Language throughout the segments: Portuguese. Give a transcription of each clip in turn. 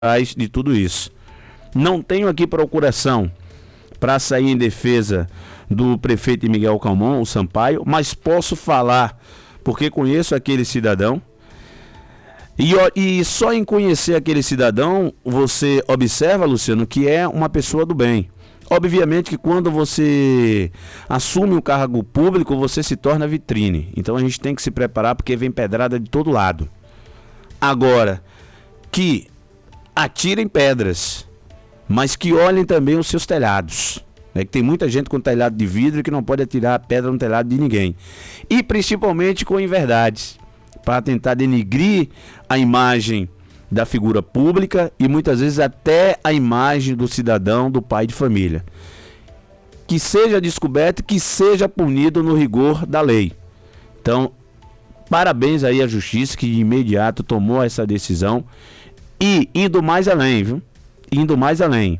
trás de tudo isso. Não tenho aqui procuração para sair em defesa do prefeito Miguel Calmon, o Sampaio, mas posso falar porque conheço aquele cidadão. E só em conhecer aquele cidadão, você observa, Luciano, que é uma pessoa do bem. Obviamente que quando você assume um cargo público, você se torna vitrine. Então a gente tem que se preparar porque vem pedrada de todo lado. Agora, que atirem pedras, mas que olhem também os seus telhados. Que tem muita gente com telhado de vidro que não pode atirar pedra no telhado de ninguém. E principalmente com inverdades, para tentar denigrir a imagem da figura pública e muitas vezes até a imagem do cidadão, do pai de família. Que seja descoberto, que seja punido no rigor da lei. Então, parabéns aí à Justiça que de imediato tomou essa decisão e indo mais além, viu? Indo mais além.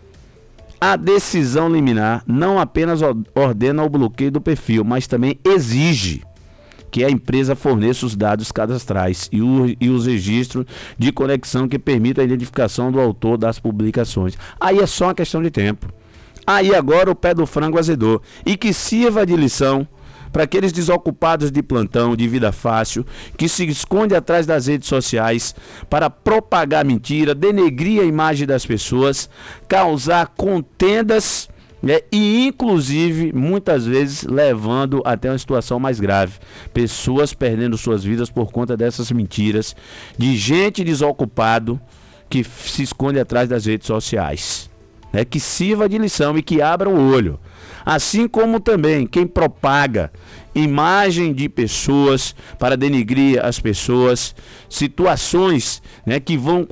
A decisão liminar não apenas ordena o bloqueio do perfil, mas também exige que a empresa forneça os dados cadastrais e os registros de conexão que permitam a identificação do autor das publicações. Aí é só uma questão de tempo. Aí agora o pé do frango azedou. E que sirva de lição para aqueles desocupados de plantão, de vida fácil, que se esconde atrás das redes sociais para propagar mentira, denegrir a imagem das pessoas, causar contendas, e inclusive muitas vezes levando até uma situação mais grave, pessoas perdendo suas vidas por conta dessas mentiras de gente desocupado que se esconde atrás das redes sociais, que sirva de lição e que abra o olho, assim como também quem propaga imagem de pessoas para denigrir as pessoas, situações que vão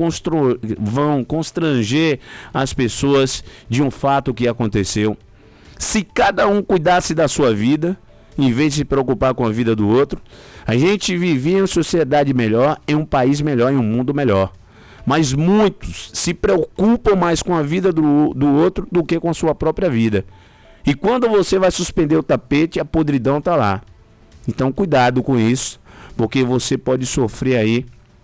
constranger as pessoas de um fato que aconteceu. Se cada um cuidasse da sua vida, em vez de se preocupar com a vida do outro, a gente vivia em uma sociedade melhor, em um país melhor, em um mundo melhor. Mas muitos se preocupam mais com a vida do outro do que com a sua própria vida. E quando você vai suspender o tapete, a podridão está lá. Então cuidado com isso, porque você pode sofrer aí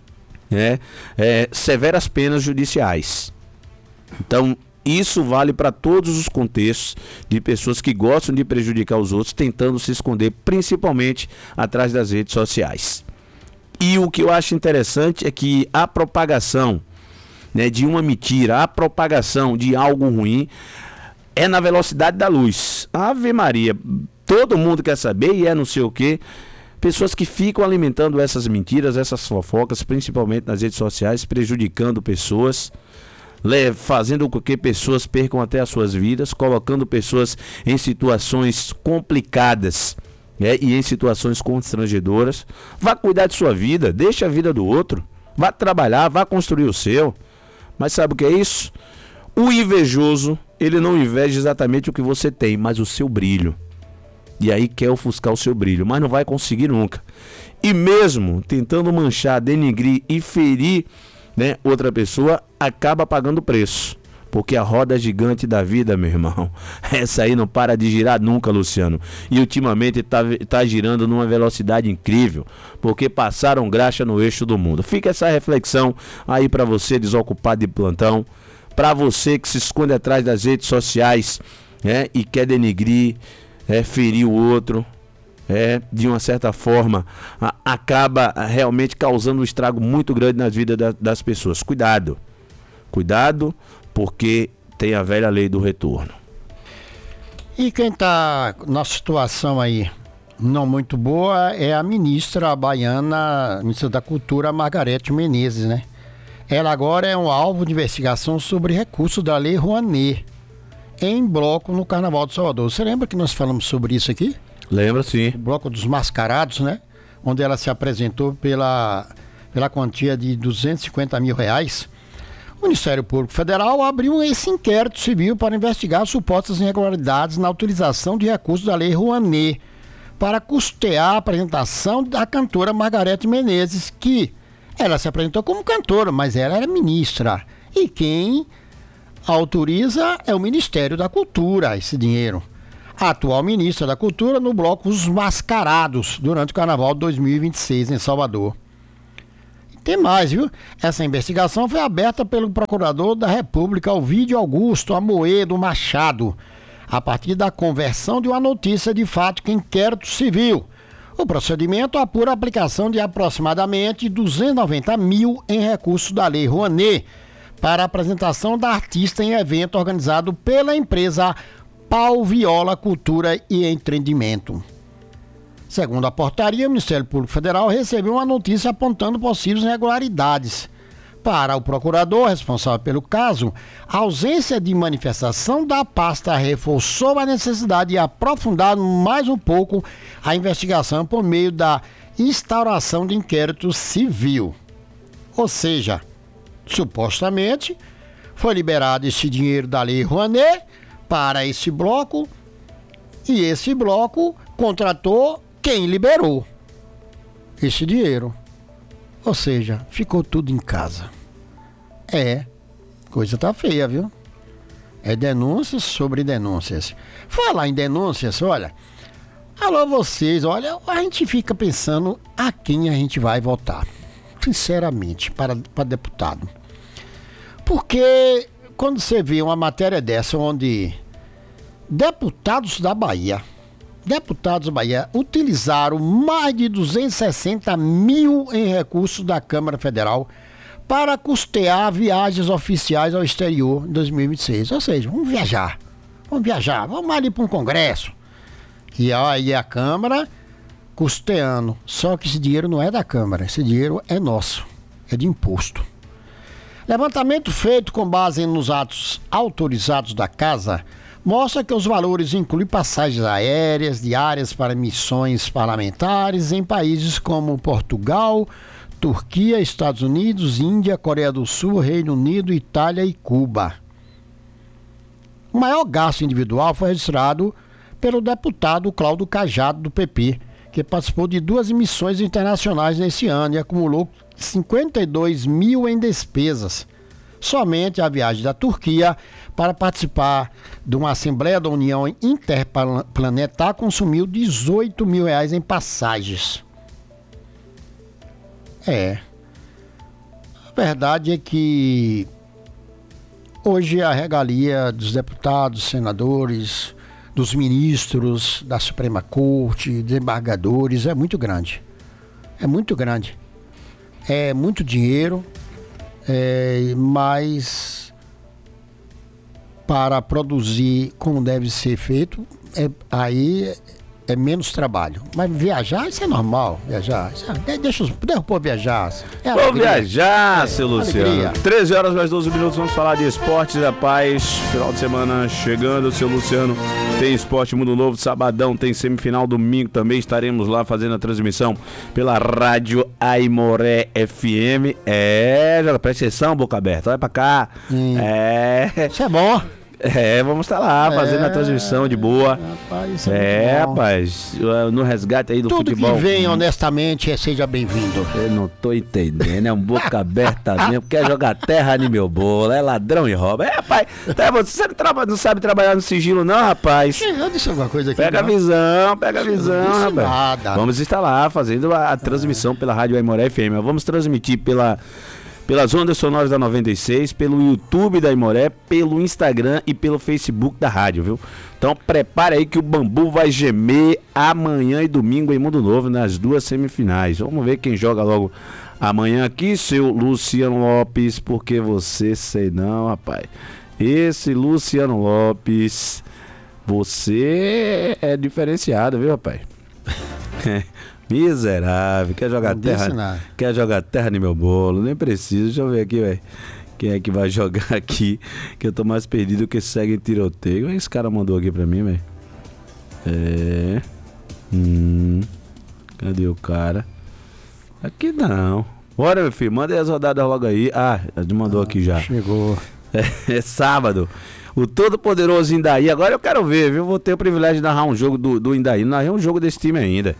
severas penas judiciais. Então isso vale para todos os contextos de pessoas que gostam de prejudicar os outros, tentando se esconder principalmente atrás das redes sociais. E o que eu acho interessante é que a propagação de uma mentira, a propagação de algo ruim é na velocidade da luz. Ave Maria, todo mundo quer saber e não sei o quê. Pessoas que ficam alimentando essas mentiras, essas fofocas, principalmente nas redes sociais, prejudicando pessoas, fazendo com que pessoas percam até as suas vidas, colocando pessoas em situações complicadas e em situações constrangedoras. Vá cuidar de sua vida, deixe a vida do outro, vá trabalhar, vá construir o seu. Mas sabe o que é isso? O invejoso, ele não inveja exatamente o que você tem, mas o seu brilho. E aí quer ofuscar o seu brilho, mas não vai conseguir nunca. E mesmo tentando manchar, denigrir e ferir outra pessoa, acaba pagando preço. Porque a roda gigante da vida, meu irmão, essa aí não para de girar nunca, Luciano. E ultimamente tá girando numa velocidade incrível, porque passaram graxa no eixo do mundo. Fica essa reflexão aí para você desocupado de plantão, para você que se esconde atrás das redes sociais e quer denigrir, ferir o outro, de uma certa forma, acaba realmente causando um estrago muito grande nas vidas das pessoas. Cuidado, porque tem a velha lei do retorno. E quem está na situação aí não muito boa é a ministra baiana, ministra da Cultura, Margareth Menezes, né? Ela agora é um alvo de investigação sobre recursos da Lei Rouanet em bloco no Carnaval de Salvador. Você lembra que nós falamos sobre isso aqui? Lembro, sim. O bloco dos mascarados, né? Onde ela se apresentou pela quantia de R$250 mil. O Ministério Público Federal abriu esse inquérito civil para investigar supostas irregularidades na utilização de recursos da Lei Rouanet para custear a apresentação da cantora Margareth Menezes, que ela se apresentou como cantora, mas ela era ministra. E quem autoriza é o Ministério da Cultura, esse dinheiro. A atual ministra da Cultura no bloco Os Mascarados, durante o Carnaval de 2026 em Salvador. Tem mais, viu? Essa investigação foi aberta pelo procurador da República, Ovidio Augusto Amoedo Machado, a partir da conversão de uma notícia de fato em inquérito civil. O procedimento apura a aplicação de aproximadamente 290 mil em recursos da Lei Rouanet para a apresentação da artista em evento organizado pela empresa Pau Viola Cultura e Entretenimento. Segundo a portaria, o Ministério Público Federal recebeu uma notícia apontando possíveis irregularidades. Para o procurador responsável pelo caso, a ausência de manifestação da pasta reforçou a necessidade de aprofundar mais um pouco a investigação por meio da instauração de inquérito civil. Ou seja, supostamente, foi liberado esse dinheiro da Lei Rouanet para esse bloco e esse bloco contratou quem liberou esse dinheiro. Ou seja, ficou tudo em casa. Coisa tá feia, viu? É denúncias sobre denúncias. Falar em denúncias, olha, alô vocês, olha, a gente fica pensando a quem a gente vai votar, sinceramente, para deputado. Porque quando você vê uma matéria dessa onde deputados da Bahia utilizaram mais de 260 mil em recursos da Câmara Federal para custear viagens oficiais ao exterior em 2026. Ou seja, vamos viajar, vamos ali para um congresso. E aí a Câmara custeando. Só que esse dinheiro não é da Câmara, esse dinheiro é nosso, é de imposto. Levantamento feito com base nos atos autorizados da Casa mostra que os valores incluem passagens aéreas, diárias para missões parlamentares em países como Portugal, Turquia, Estados Unidos, Índia, Coreia do Sul, Reino Unido, Itália e Cuba. O maior gasto individual foi registrado pelo deputado Cláudio Cajado, do PP, que participou de 2 missões internacionais nesse ano e acumulou 52 mil em despesas. Somente a viagem da Turquia para participar de uma Assembleia da União Interplanetar consumiu 18 mil reais em passagens. A verdade é que hoje a regalia dos deputados, senadores, dos ministros da Suprema Corte, desembargadores, é muito grande. É muito grande. É muito dinheiro, mas para produzir como deve ser feito, aí é menos trabalho. Mas viajar, isso é normal. Viajar. Deixa o povo viajar. Vou viajar, seu Luciano. Alegria. 13 horas mais 12 minutos, vamos falar de esportes da paz. Final de semana chegando, seu Luciano. Tem Esporte Mundo Novo, sabadão, tem semifinal, domingo também estaremos lá fazendo a transmissão pela Rádio Aimoré FM. Já presta atenção, boca aberta, olha pra cá. Isso é bom. Vamos estar lá fazendo a transmissão de boa. Rapaz, isso é rapaz, no resgate aí do tudo futebol. Tudo que vem honestamente, seja bem-vindo. Eu não tô entendendo, é um boca aberta mesmo, quer jogar terra no meu bolo, é ladrão e rouba. Rapaz, você não sabe trabalhar no sigilo não, rapaz. Eu disse alguma coisa aqui. Pega a visão, rapaz. Nada. Vamos estar lá fazendo a transmissão pela Rádio Aimoré FM. Vamos transmitir pelas ondas sonoras da 96, pelo YouTube da Aimoré, pelo Instagram e pelo Facebook da rádio, viu? Então prepare aí que o bambu vai gemer amanhã e domingo em Mundo Novo, nas 2 semifinais. Vamos ver quem joga logo amanhã aqui, seu Luciano Lopes, porque você sei não, rapaz. Esse Luciano Lopes, você é diferenciado, viu, rapaz? Miserável, quer jogar terra no meu bolo, nem preciso. Deixa eu ver aqui, velho, quem é que vai jogar aqui, que eu tô mais perdido que segue em tiroteio. Esse cara mandou aqui pra mim, velho. Cadê o cara? Aqui não. Bora, meu filho, manda aí as rodadas logo aí. Ele mandou aqui já. Chegou. É sábado. O todo-poderoso Indaí. Agora eu quero ver, viu? Vou ter o privilégio de narrar um jogo do Indaí. Não narrei um jogo desse time ainda.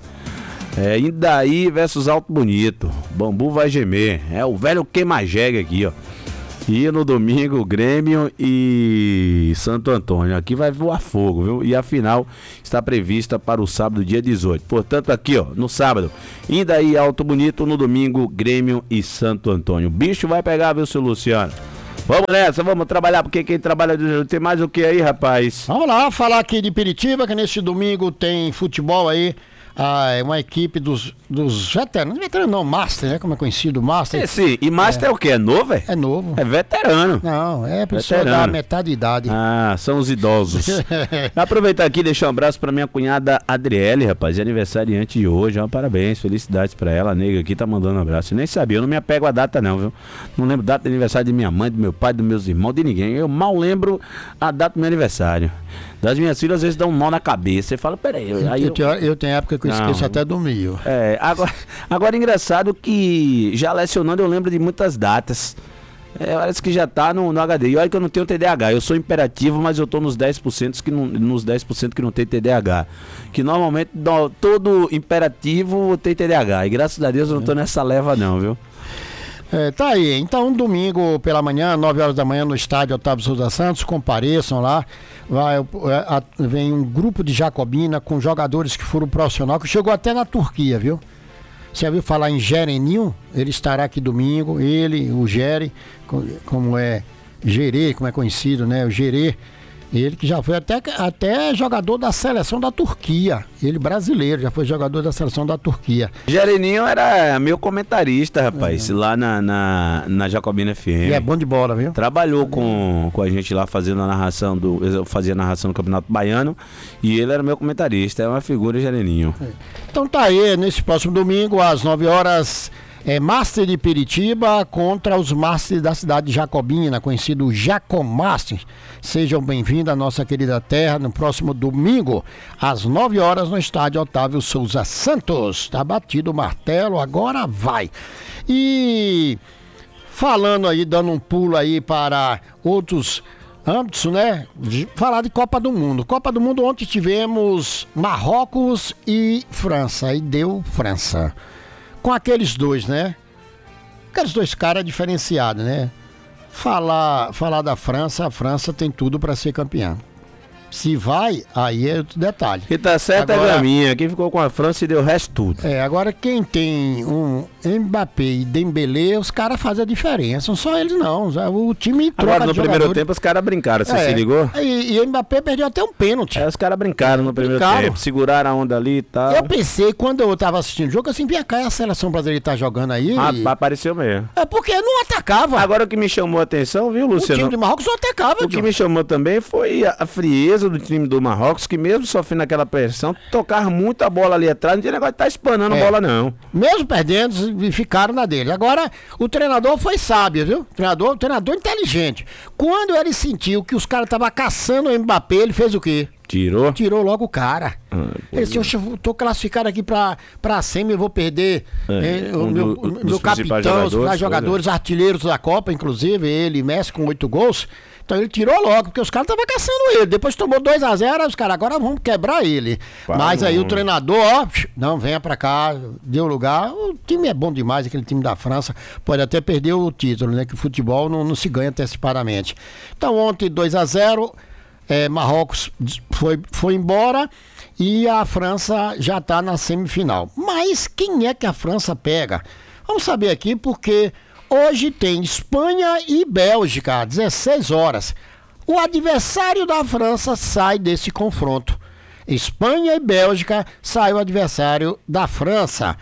Indaí versus Alto Bonito. Bambu vai gemer. É o velho queima-jegue aqui, ó. E no domingo, Grêmio e Santo Antônio. Aqui vai voar fogo, viu? E a final está prevista para o sábado, dia 18. Portanto, aqui, ó, no sábado, Indaí Alto Bonito, no domingo, Grêmio e Santo Antônio. O bicho vai pegar, viu, seu Luciano? Vamos nessa, vamos trabalhar, porque quem trabalha tem mais o que aí, rapaz? Vamos lá, falar aqui de Piritiba, que nesse domingo tem futebol aí. É uma equipe dos veteranos. Veteranos não, Master, né? Como é conhecido, Master. Sim, e Master é o quê? É novo, é? É novo. É veterano. Não, é pessoa da metade de idade. Ah, são os idosos. Aproveitar aqui e deixar um abraço pra minha cunhada Adriele, rapaz, aniversariante de hoje. Parabéns, felicidades pra ela. A nega aqui tá mandando um abraço. Eu nem sabia, eu não me apego à data não, viu? Não lembro data de aniversário de minha mãe, do meu pai, dos meus irmãos, de ninguém. Eu mal lembro a data do meu aniversário. Das minhas filhas, às vezes dá um nó na cabeça. Você fala, peraí. Eu tenho época que eu esqueço até do mil. Agora engraçado que já lecionando eu lembro de muitas datas. Parece que já tá no HD. E olha que eu não tenho TDAH. Eu sou imperativo, mas eu tô nos 10% que não tem TDAH. Que normalmente todo imperativo tem TDAH. E graças a Deus eu não tô nessa leva não, viu? Tá aí, então domingo pela manhã, 9 horas da manhã no estádio Otávio Souza Santos, compareçam lá, vem um grupo de Jacobina com jogadores que foram profissional, que chegou até na Turquia, viu? Você já viu falar em Gereninho? Ele estará aqui domingo, ele, o Gere, como é Gerê, como é conhecido, né? O Gerê, ele que já foi até jogador da seleção da Turquia. Ele brasileiro, já foi jogador da seleção da Turquia. Gereninho era meu comentarista, rapaz, lá na Jacobina FM. E é bom de bola, viu? Trabalhou com a gente lá fazendo a narração eu fazia a narração do Campeonato Baiano e ele era meu comentarista, é uma figura, Gereninho. Então tá aí, nesse próximo domingo, às 9 horas... Master de Piritiba contra os Masters da cidade de Jacobina, conhecido Jacomaster. Sejam bem-vindos à nossa querida terra no próximo domingo, às 9 horas, no estádio Otávio Souza Santos. Tá batido o martelo, agora vai. E falando aí, dando um pulo aí para outros âmbitos, né? Falar de Copa do Mundo. Copa do Mundo, ontem tivemos Marrocos e França, e deu França. Com aqueles dois, né? Aqueles dois caras diferenciados, né? Falar da França, a França tem tudo para ser campeã. Se vai, aí é outro detalhe. Que tá certo agora, é Graminha. Quem ficou com a França e deu o resto tudo. Agora quem tem um Mbappé e Dembélé, os caras fazem a diferença. Não só eles não. O time troca agora no primeiro tempo os caras brincaram, você se ligou? E o Mbappé perdeu até um pênalti. Os caras brincaram no primeiro tempo, seguraram a onda ali e tal. Eu pensei, quando eu tava assistindo o jogo, assim, vem cá, a seleção brasileira tá jogando aí. Apareceu mesmo. Porque não atacava. Agora o que me chamou a atenção, viu, Luciano? O time de Marrocos não atacava, O que me chamou também foi a frieza do time do Marrocos, que mesmo sofrendo aquela pressão, tocar muito a bola ali atrás, não tinha negócio de estar espanando bola não. Mesmo perdendo, ficaram na dele. Agora, o treinador foi sábio, viu? O treinador inteligente. Quando ele sentiu que os caras estavam caçando o Mbappé, ele fez o quê? Tirou logo o cara. Ele disse, eu tô classificado aqui pra semi, eu vou perder o meu capitão, os jogadores artilheiros da Copa, inclusive, ele, Messi, com 8 gols. Então ele tirou logo, porque os caras estavam caçando ele. Depois tomou 2-0, os caras, agora vamos quebrar ele. Mas aí o treinador, não, venha pra cá, deu lugar. O time é bom demais, aquele time da França. Pode até perder o título, né? Que o futebol não se ganha antecipadamente. Então ontem 2-0, Marrocos foi embora e a França já tá na semifinal. Mas quem é que a França pega? Vamos saber aqui, porque... hoje tem Espanha e Bélgica, às 16 horas. O adversário da França sai desse confronto. Espanha e Bélgica sai o adversário da França.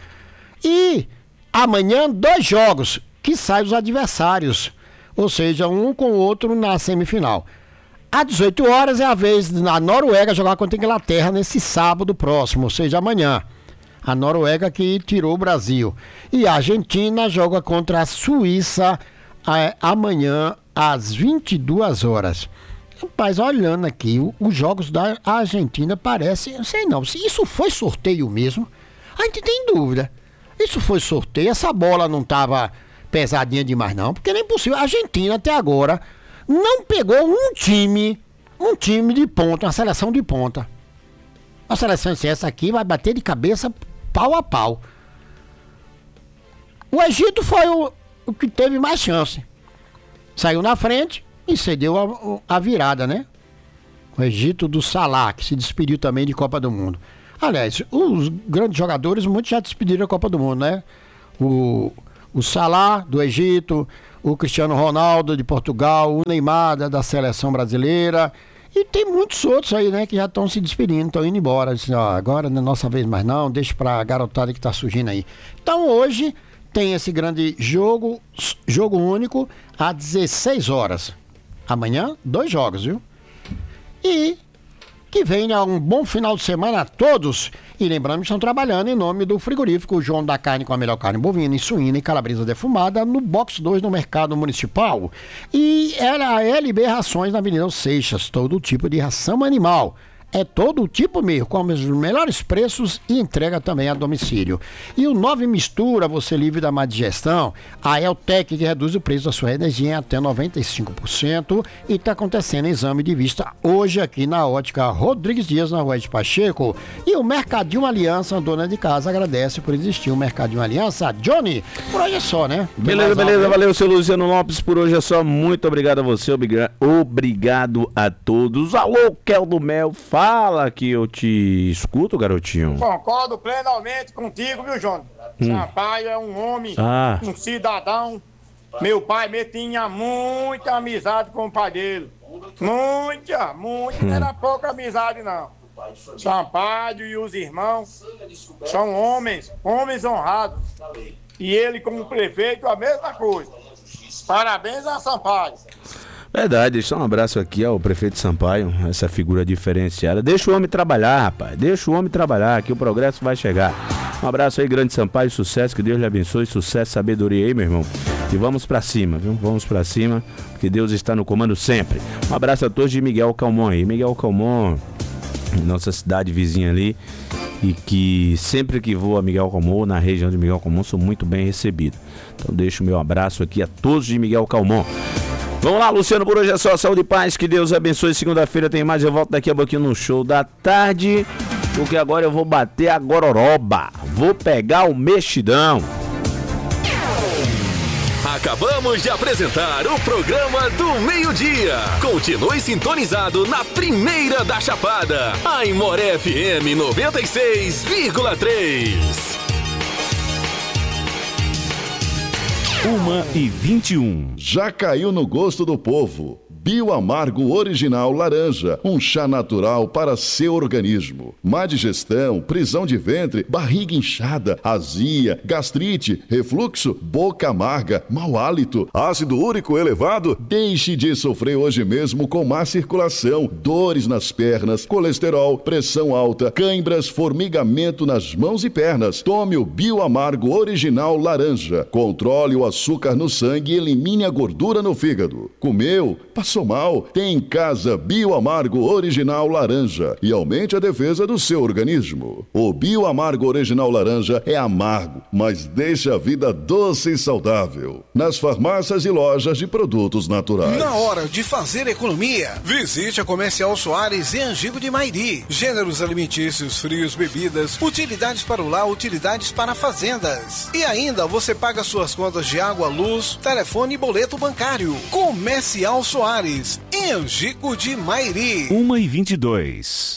E amanhã 2 jogos que saem os adversários. Ou seja, um com o outro na semifinal. Às 18 horas é a vez da Noruega jogar contra a Inglaterra nesse sábado próximo, ou seja, amanhã. A Noruega que tirou o Brasil. E a Argentina joga contra a Suíça amanhã às 22 horas. Rapaz, olhando aqui, os jogos da Argentina parecem... Não sei não, se isso foi sorteio mesmo, a gente tem dúvida. Isso foi sorteio, essa bola não estava pesadinha demais não, porque nem é possível. A Argentina até agora não pegou um time de ponta, uma seleção de ponta. A seleção essa aqui vai bater de cabeça pau a pau. O Egito foi o que teve mais chance. saiu na frente e cedeu a virada, né? O Egito do Salah, que se despediu também de Copa do Mundo. Aliás, os grandes jogadores, muitos já despediram da Copa do Mundo, né? O Salah, do Egito, o Cristiano Ronaldo, de Portugal, o Neymar, da seleção brasileira. E tem muitos outros aí, né, que já estão se despedindo, estão indo embora. Assim, ó, agora não é nossa vez mais não, deixa pra garotada que tá surgindo aí. Então hoje tem esse grande jogo único, às 16 horas. Amanhã, 2 jogos, viu? E que venha um bom final de semana a todos. E lembrando que estão trabalhando em nome do frigorífico João da Carne, com a melhor carne bovina e suína e calabresa defumada, no box 2 no Mercado Municipal. E era a LB Rações na Avenida Seixas, todo tipo de ração animal. É todo tipo mesmo, com os melhores preços e entrega também a domicílio. E o 9 Mistura, você livre da má digestão, a Eltec, que reduz o preço da sua energia em até 95%, e está acontecendo exame de vista hoje aqui na Ótica Rodrigues Dias, na Rua de Pacheco. E o Mercadinho Aliança, dona de casa, agradece por existir o Mercadinho Aliança. Johnny, por hoje é só, né? Beleza, valeu, seu Luciano Lopes, por hoje é só. Muito obrigado a você, obrigado a todos. Alô, Keldo Mel, fala que eu te escuto, garotinho. Concordo plenamente contigo, viu, João? Sampaio é um homem, um cidadão. Meu pai me tinha muita amizade com o pai dele. Muita, não era pouca amizade, não. Sampaio e os irmãos são homens honrados. E ele, como prefeito, a mesma coisa. Parabéns a Sampaio. Verdade, deixa um abraço aqui ao prefeito Sampaio, essa figura diferenciada. Deixa o homem trabalhar, rapaz, deixa o homem trabalhar, que o progresso vai chegar. Um abraço aí, grande Sampaio, sucesso, que Deus lhe abençoe, sucesso, sabedoria aí, meu irmão. E vamos pra cima, viu? Vamos pra cima, porque Deus está no comando sempre. Um abraço a todos de Miguel Calmon aí. Miguel Calmon, nossa cidade vizinha ali, e que sempre que vou a Miguel Calmon, na região de Miguel Calmon, sou muito bem recebido. Então deixo o meu abraço aqui a todos de Miguel Calmon. Vamos lá, Luciano, por hoje é só. Saúde e paz, que Deus abençoe. Segunda-feira tem mais, eu volto daqui a pouquinho no show da tarde, porque agora eu vou bater a gororoba, vou pegar o mexidão. Acabamos de apresentar o programa do meio-dia. Continue sintonizado na primeira da Chapada, a Aimoré FM 96,3. 1h21. Já caiu no gosto do povo. Bioamargo Original Laranja, um chá natural para seu organismo. Má digestão, prisão de ventre, barriga inchada, azia, gastrite, refluxo, boca amarga, mau hálito, ácido úrico elevado? Deixe de sofrer hoje mesmo com má circulação, dores nas pernas, colesterol, pressão alta, cãibras, formigamento nas mãos e pernas. Tome o Bioamargo Original Laranja. Controle o açúcar no sangue e elimine a gordura no fígado. Comeu? Passou mal? Tem em casa Bioamargo Original Laranja e aumente a defesa do seu organismo. O Bioamargo Original Laranja é amargo, mas deixa a vida doce e saudável. Nas farmácias e lojas de produtos naturais. Na hora de fazer economia, visite a Comercial Soares em Angico de Mairi. Gêneros alimentícios, frios, bebidas, utilidades para o lar, utilidades para fazendas. E ainda você paga suas contas de água, luz, telefone e boleto bancário. Comercial Soares, em Angico de Mairi. 1h22.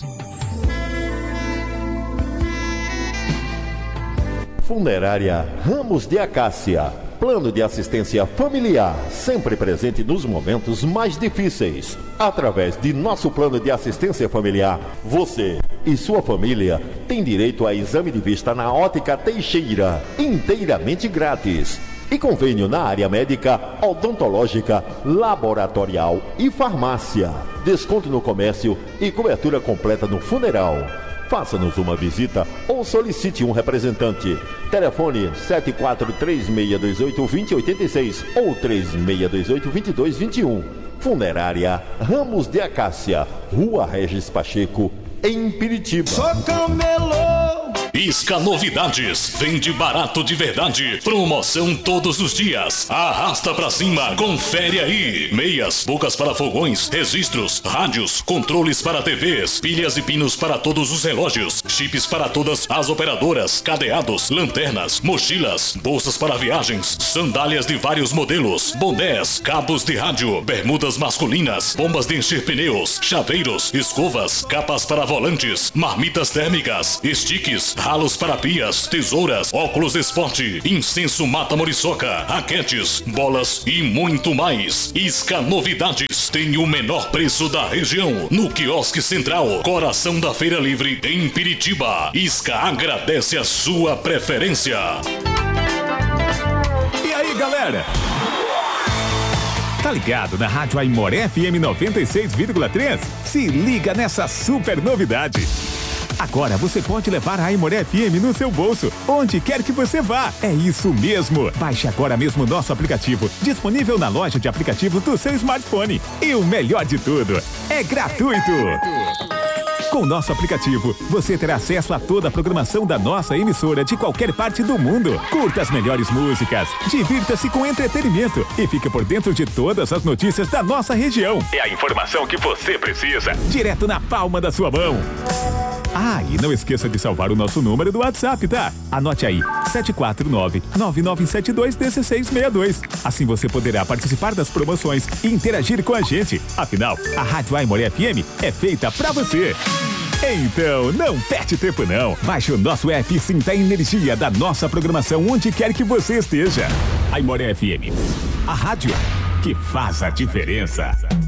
Funerária Ramos de Acácia. Plano de assistência familiar, sempre presente nos momentos mais difíceis. Através de nosso plano de assistência familiar, você e sua família têm direito a exame de vista na Ótica Teixeira, inteiramente grátis. E convênio na área médica, odontológica, laboratorial e farmácia. Desconto no comércio e cobertura completa no funeral. Faça-nos uma visita ou solicite um representante. Telefone 7436282086 ou 36282221. Funerária Ramos de Acácia, Rua Regis Pacheco, em Piritiba. Sou camelô Isca Novidades, vende barato de verdade, promoção todos os dias, arrasta pra cima, confere aí. Meias, bocas para fogões, registros, rádios, controles para TVs, pilhas e pinos para todos os relógios, chips para todas as operadoras, cadeados, lanternas, mochilas, bolsas para viagens, sandálias de vários modelos, bonés, cabos de rádio, bermudas masculinas, bombas de encher pneus, chaveiros, escovas, capas para volantes, marmitas térmicas, sticks, ralos para pias, tesouras, óculos esporte, incenso mata muriçoca, raquetes, bolas e muito mais. Isca Novidades tem o menor preço da região, no quiosque central, coração da Feira Livre, em Piritiba. Isca agradece a sua preferência. E aí, galera? Tá ligado na Rádio Aimoré FM 96,3? Se liga nessa super novidade. Agora você pode levar a Aimoré FM no seu bolso, onde quer que você vá. É isso mesmo. Baixe agora mesmo o nosso aplicativo, disponível na loja de aplicativos do seu smartphone. E o melhor de tudo, é gratuito. Com o nosso aplicativo, você terá acesso a toda a programação da nossa emissora de qualquer parte do mundo. Curta as melhores músicas, divirta-se com entretenimento e fique por dentro de todas as notícias da nossa região. É a informação que você precisa, direto na palma da sua mão. Ah, e não esqueça de salvar o nosso número do WhatsApp, tá? Anote aí, 749-9972-1662. Assim você poderá participar das promoções e interagir com a gente. Afinal, a Rádio Aimoré FM é feita pra você. Então, não perde tempo não. Baixe o nosso app e sinta a energia da nossa programação onde quer que você esteja. Aimoré FM, a rádio que faz a diferença.